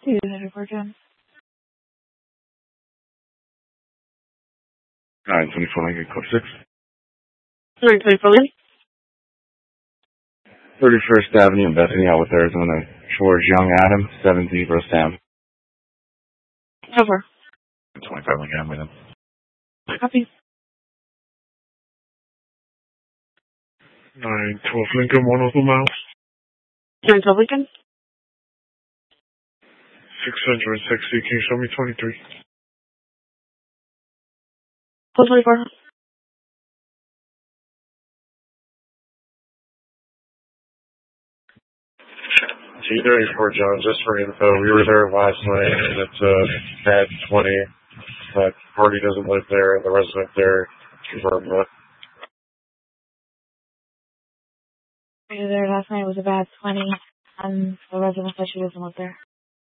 Unit for Jim. 924 Lincoln, code 6. 924 Lincoln. 31st Avenue in Bethany, Outlet, Arizona. George Young Adam, 70 Sam. Over. 25 Lincoln, I'm with him. Copy. 912 Lincoln, 102 miles. 912 Lincoln. 660, can you show me 23? 424. G34 John, just for info, we were there last night and it's bad 20. That party doesn't live there, the resident there confirmed that. We were there last night, it was a bad 20, and the resident said she doesn't live there.